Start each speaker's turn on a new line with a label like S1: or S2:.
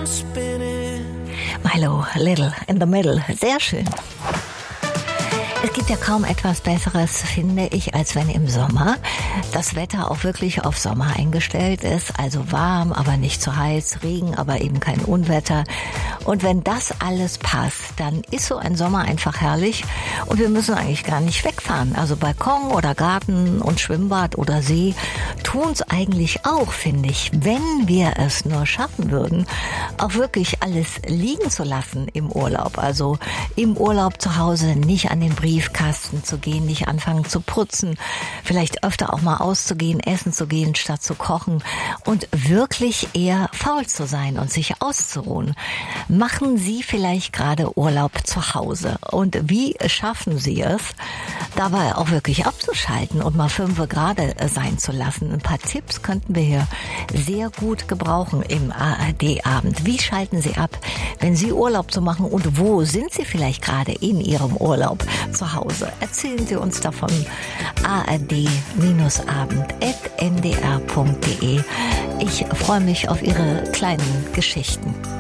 S1: Milo, Little in the Middle. Sehr schön. Es gibt ja kaum etwas Besseres, finde ich, als wenn im Sommer das Wetter auch wirklich auf Sommer eingestellt ist. Also warm, aber nicht zu heiß, Regen, aber eben kein Unwetter. Und wenn das alles passt, dann ist so ein Sommer einfach herrlich und wir müssen eigentlich gar nicht wegfahren. Also Balkon oder Garten und Schwimmbad oder See tun's eigentlich auch, finde ich, wenn wir es nur schaffen würden, auch wirklich alles liegen zu lassen im Urlaub. Also im Urlaub zu Hause nicht an den Briefkasten zu gehen, nicht anfangen zu putzen, vielleicht öfter auch mal auszugehen, essen zu gehen, statt zu kochen und wirklich eher faul zu sein und sich auszuruhen. Machen Sie vielleicht gerade Urlaub zu Hause und wie schaffen Sie es, dabei auch wirklich abzuschalten und mal 5 gerade sein zu lassen? Ein paar Tipps könnten wir hier sehr gut gebrauchen im ARD-Abend. Wie schalten Sie ab, wenn Sie Urlaub zu machen und wo sind Sie vielleicht gerade in Ihrem Urlaub zu Hause? Erzählen Sie uns davon. ard-abend@ndr.de. Ich freue mich auf Ihre kleinen Geschichten.